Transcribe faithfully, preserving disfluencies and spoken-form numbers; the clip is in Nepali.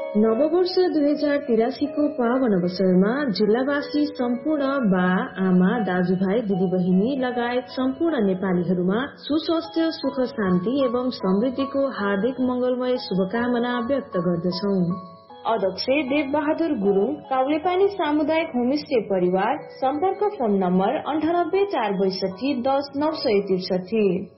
नववर्ष दुई हजार तिरासीको पावन अवसरमा जिल्लावासी सम्पूर्ण बा आमा दाजुभाइ दिदीबहिनी लगायत सम्पूर्ण नेपालीहरूमा सुस्वास्थ्य सुख शान्ति एवं समृद्धिको हार्दिक मंगलमय शुभकामना व्यक्त गर्दछौ। अध्यक्ष देव बहादुर गुरुङ, काउलेपानी सामुदायिक होमस्टे परिवार। सम्पर्क फोन नम्बर अन्ठानब्बे चार बैसठी दस नौ सय त्रिसठी।